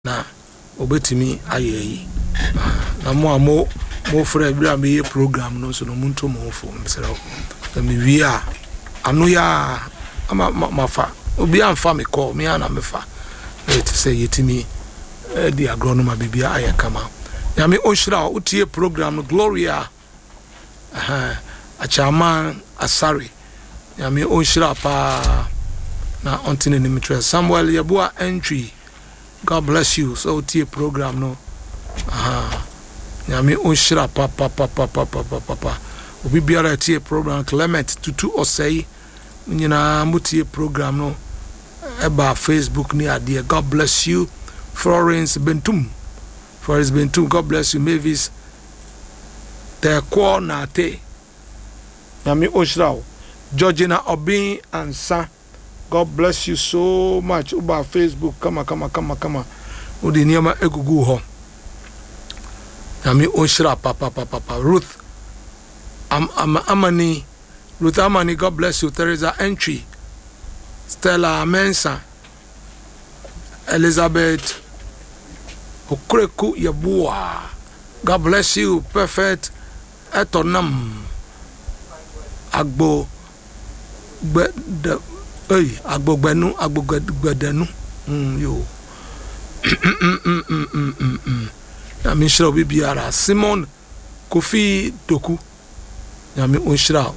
na obetimi ayeyi na mo frɛ bra me program no so no muntu mo fo msero na me wi a ano ya ma fa obi amfa me call me ana me fa it say yetimi di agronoma bibia ayekama na me onhira utie program no Gloria achama asari na me onhira pa na ontine ni mitre Samuel Yabua entry. God bless you. So utie program no na me onhira pa obi biara tie program Clement tutu osei nyina mutie program no eba Facebook ni ade. God bless you. Florence Bentum, God bless you. Mavis Tekwo na te na me onhira Georgina Obin Ansa, God bless you so much. Uba Facebook kama udi niema egugu ho na me onhira papa Ruth Amani, God bless you. Teresa Entry, Stella Mensa, Elizabeth Okreku Yabua, God bless you. Perfect Etonam Agbo Gbedenu yo na me shira obi biara Simon Kofi Doku na me onhira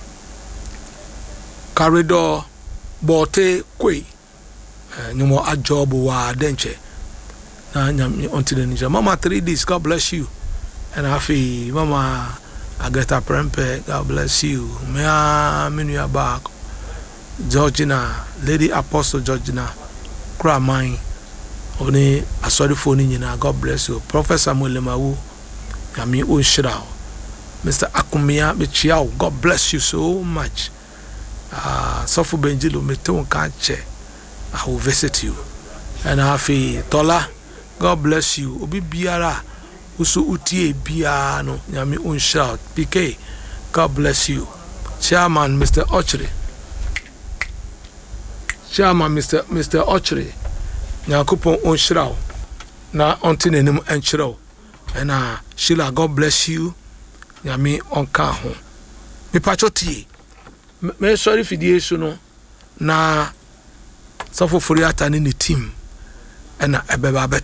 Corridor Bote Kwe nyumo ajobu wa denche na nyame ontine ninja Mama 3Ds, God bless you. And afi Mama Agata Prempe, God bless you. Mea minua back Georgina, Lady Apostle Georgina Kramai oni asori phone nyina, God bless you. Professor Mulemawu nyame onhira Mr. Akumia Bechiao, God bless you so much. Sofu Benjilo meton kanche, I will visit you. And afi Tola, God bless you. Obi biara usu utie biano nyame onhira. PK, God bless you. Chairman Mr. Ochre, Mr. Ochre, nyakupon onhira na ontine nim enchiro. And Sheila, God bless you. Nyame onka ho. Me pachotie. Me sorry fidie so no na sofo foriata ni team. And ebeba